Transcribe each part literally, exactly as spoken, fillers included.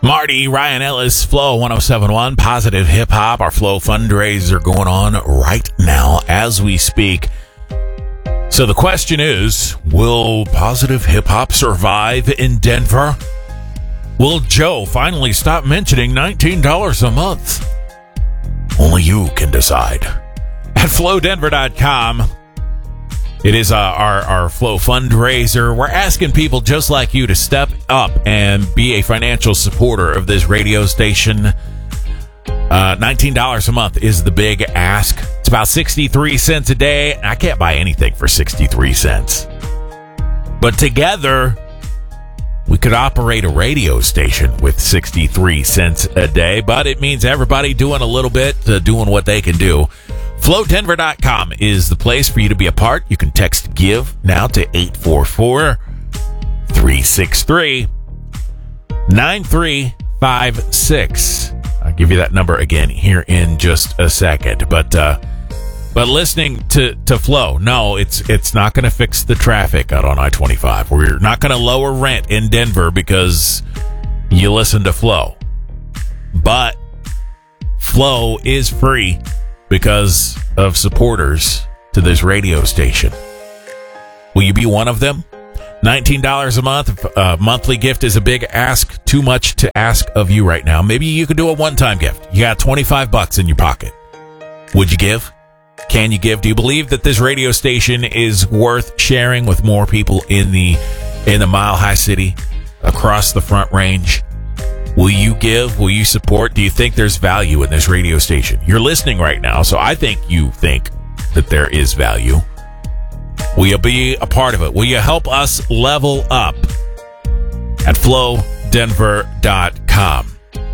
Marty, Ryan Ellis, Flow one oh seven point one, Positive Hip Hop. Our Flow fundraiser going on right now as we speak. So the question is, will Positive Hip Hop survive in Denver? Will Joe finally stop mentioning nineteen dollars a month? Only you can decide. At flow denver dot com. It is uh, our, our Flow fundraiser. We're asking people just like you to step up and be a financial supporter of this radio station. Uh, nineteen dollars a month is the big ask. It's about sixty-three cents a day. I can't buy anything for sixty-three cents. But together, we could operate a radio station with sixty-three cents a day. But it means everybody doing a little bit, uh, doing what they can do. flow denver dot com is the place for you to be a part. You can text GIVE now to eight four four, three six three, nine three five six. I'll give you that number again here in just a second. But uh, but listening to, to Flow, no, it's it's not going to fix the traffic out on I twenty-five. We're not going to lower rent in Denver because you listen to Flow. But Flow is free because of supporters to this radio station. Will you be one of them? nineteen dollars a month. A monthly gift is a big ask. Too much to ask of you right now. Maybe you could do a one-time gift. You got twenty-five bucks in your pocket. Would you give? Can you give? Do you believe that this radio station is worth sharing with more people in the in the Mile High City, across the Front Range? Will you give? Will you support? Do you think there's value in this radio station? You're listening right now, so I think you think that there is value. Will you be a part of it? Will you help us level up at flow denver dot com?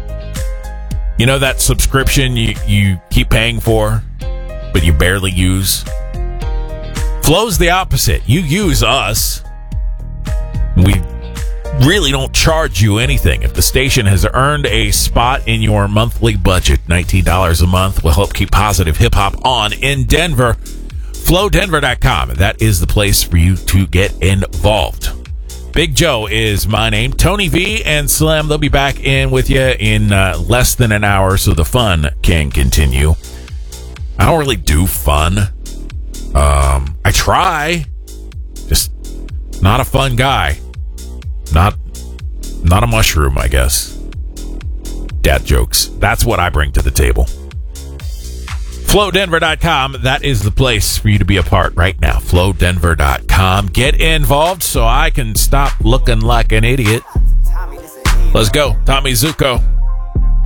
You know that subscription you, you keep paying for, but you barely use? Flow's the opposite. You use us. We really don't charge you anything. If the station has earned a spot in your monthly budget, nineteen dollars a month will help keep Positive Hip Hop on in Denver. flow denver dot com. That is the place for you to get involved. Big Joe is my name. Tony V and Slim, they'll be back in with you in uh, less than an hour so the fun can continue. I don't really do fun. Um, I try. Just not a fun guy. Not, not a mushroom, I guess. Dad jokes. That's what I bring to the table. flow denver dot com. That is the place for you to be a part right now. flow denver dot com. Get involved so I can stop looking like an idiot. Let's go. Tommy Zuko.